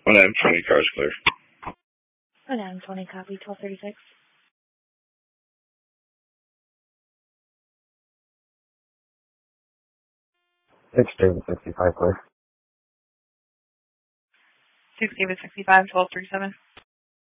1M20, car's clear. 1M20, copy, 1236. 6 David 65, clear. 6 David 65, 1237.